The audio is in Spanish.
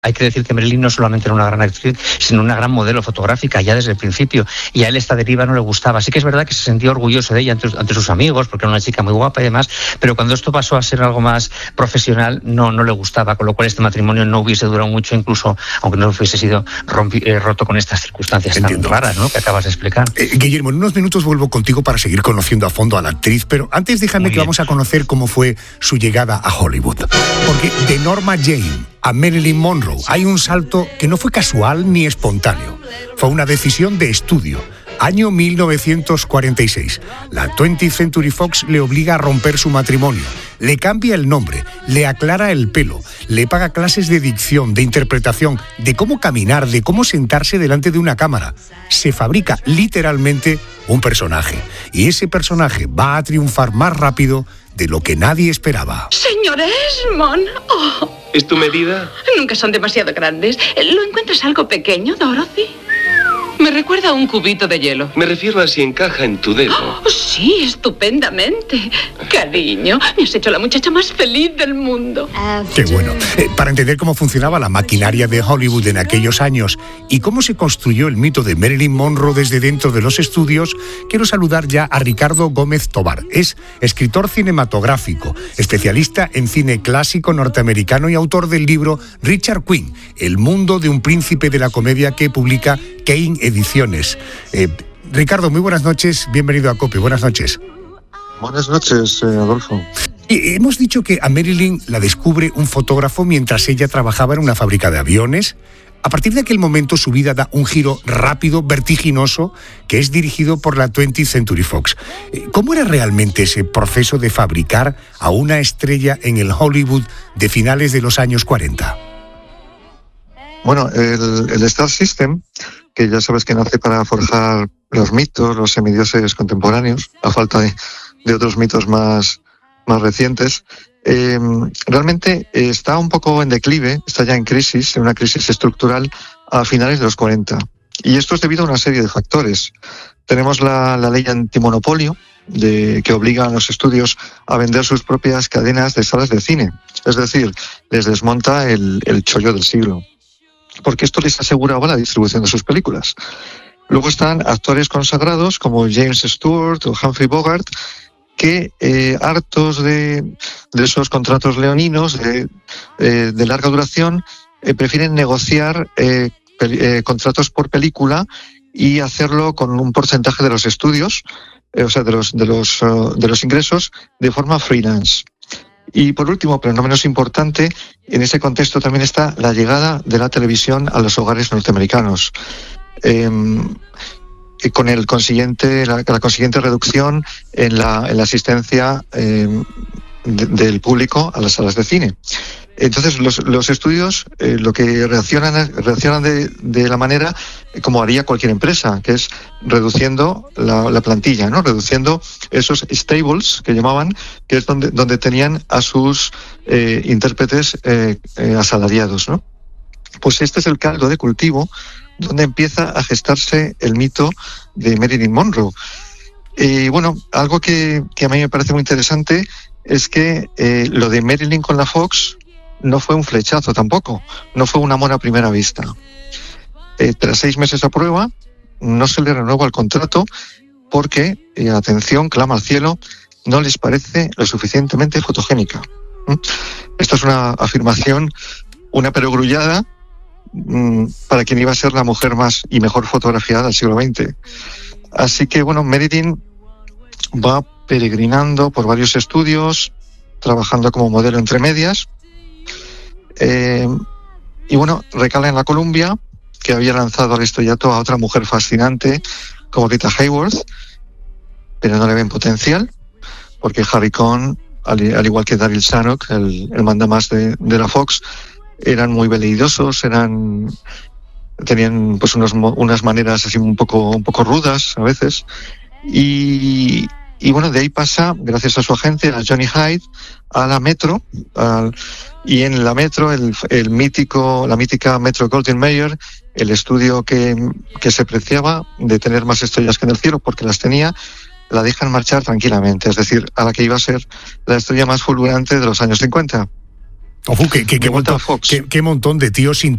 Hay que decir que Marilyn no solamente era una gran actriz, sino una gran modelo fotográfica ya desde el principio, y a él esta deriva no le gustaba. Sí que es verdad que se sentía orgulloso de ella ante sus amigos, porque era una chica muy guapa y demás, pero cuando esto pasó a ser algo más profesional, no le gustaba, con lo cual este matrimonio no hubiese durado mucho, incluso aunque no hubiese sido roto con estas circunstancias tan raras, ¿no?, que acabas de explicar. Guillermo, en unos minutos vuelvo contigo para seguir conociendo a fondo a la actriz, pero antes déjame que vamos a conocer cómo fue su llegada a Hollywood. Porque de Norma Jane a Marilyn Monroe hay un salto que no fue casual ni espontáneo. Fue una decisión de estudio. Año 1946. La 20th Century Fox le obliga a romper su matrimonio. Le cambia el nombre, le aclara el pelo, le paga clases de dicción, de interpretación, de cómo caminar, de cómo sentarse delante de una cámara. Se fabrica literalmente un personaje. Y ese personaje va a triunfar más rápido de lo que nadie esperaba. Señor Esmond. Oh. ¿Es tu medida? Nunca son demasiado grandes. ¿Lo encuentras algo pequeño, Dorothy? Me recuerda a un cubito de hielo. Me refiero a si encaja en tu dedo. Oh, sí, estupendamente. Cariño, me has hecho la muchacha más feliz del mundo. Qué bueno. Para entender cómo funcionaba la maquinaria de Hollywood en aquellos años y cómo se construyó el mito de Marilyn Monroe desde dentro de los estudios, quiero saludar ya a Ricardo Gómez Tobar. Es escritor cinematográfico, especialista en cine clásico norteamericano y autor del libro Richard Quinn, El mundo de un príncipe de la comedia, que publica Kane Ediciones. Ricardo, muy buenas noches, bienvenido a COPE, buenas noches. Buenas noches, Adolfo. Y hemos dicho que a Marilyn la descubre un fotógrafo mientras ella trabajaba en una fábrica de aviones. A partir de aquel momento su vida da un giro rápido, vertiginoso, que es dirigido por la 20th Century Fox. ¿Cómo era realmente ese proceso de fabricar a una estrella en el Hollywood de finales de los años 40? Bueno, el Star System, que ya sabes que nace para forjar los mitos, los semidioses contemporáneos, a falta de otros mitos más recientes, realmente está un poco en declive, está ya en crisis, en una crisis estructural a finales de los 40. Y esto es debido a una serie de factores. Tenemos la ley antimonopolio, que obliga a los estudios a vender sus propias cadenas de salas de cine. Es decir, les desmonta el chollo del siglo, porque esto les aseguraba la distribución de sus películas. Luego están actores consagrados como James Stewart o Humphrey Bogart, que hartos de esos contratos leoninos de larga duración, prefieren negociar contratos por película y hacerlo con un porcentaje de los estudios, o sea, de los ingresos, de forma freelance. Y por último, pero no menos importante, en ese contexto también está la llegada de la televisión a los hogares norteamericanos, con la consiguiente reducción en la asistencia del público a las salas de cine. Entonces los estudios lo que reaccionan de la manera como haría cualquier empresa, que es reduciendo la plantilla, ¿no? Reduciendo esos stables que llamaban, que es donde tenían a sus intérpretes asalariados, ¿no? Pues este es el caldo de cultivo donde empieza a gestarse el mito de Marilyn Monroe. Y bueno, algo que a mí me parece muy interesante es que lo de Marilyn con la Fox no fue un flechazo tampoco, no fue un amor a primera vista. Tras 6 meses a prueba, no se le renueva el contrato porque, atención, clama al cielo, no les parece lo suficientemente fotogénica. Esta es una afirmación, una perogrullada para quien iba a ser la mujer más y mejor fotografiada del siglo XX. Así que, bueno, Marilyn va peregrinando por varios estudios, trabajando como modelo entre medias, y bueno, recala en la Columbia, que había lanzado al estrellato a otra mujer fascinante como Rita Hayworth, pero no le ven potencial, porque Harry Cohn, al igual que Daryl Zanuck, el mandamás de la Fox, eran muy veleidosos, tenían pues unas maneras así un poco rudas a veces, y bueno, de ahí pasa, gracias a su agente, a Johnny Hyde, a la Metro, y en la Metro, la mítica Metro Goldwyn Mayer, el estudio que se preciaba de tener más estrellas que en el cielo, porque las tenía, la dejan marchar tranquilamente, es decir, a la que iba a ser la estrella más fulgurante de los años 50. Ojo, qué montón de tíos